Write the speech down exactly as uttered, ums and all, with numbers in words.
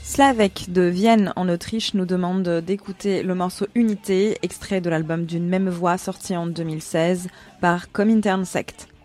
Slavek de Vienne en Autriche nous demande d'écouter le morceau Unité, extrait de l'album D'une même voix sorti en deux mille seize par Comintern Sect.